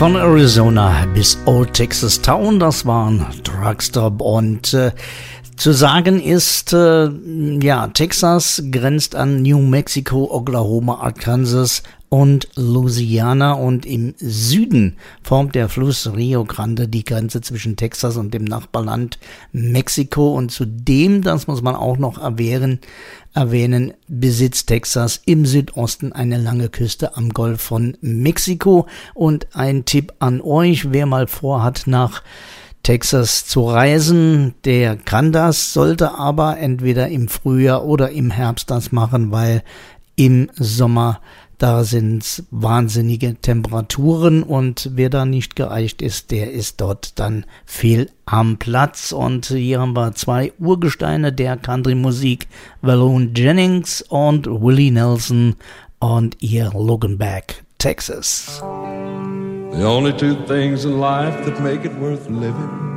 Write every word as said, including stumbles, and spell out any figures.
Von Arizona bis Old Texas Town, das waren Truckstop. Und äh, zu sagen ist, äh, ja, Texas grenzt an New Mexico, Oklahoma, Arkansas und Louisiana, und im Süden formt der Fluss Rio Grande die Grenze zwischen Texas und dem Nachbarland Mexiko. Und zudem, das muss man auch noch erwähnen, erwähnen, besitzt Texas im Südosten eine lange Küste am Golf von Mexiko. Und ein Tipp an euch, wer mal vorhat, nach Texas zu reisen, der kann das, sollte aber entweder im Frühjahr oder im Herbst das machen, weil im Sommer da sind wahnsinnige Temperaturen, und wer da nicht geeicht ist, der ist dort dann fehl am Platz. Und hier haben wir zwei Urgesteine der Country-Musik, Waylon Jennings und Willie Nelson, und ihr Looking Back, Texas. The only two things in life that make it worth living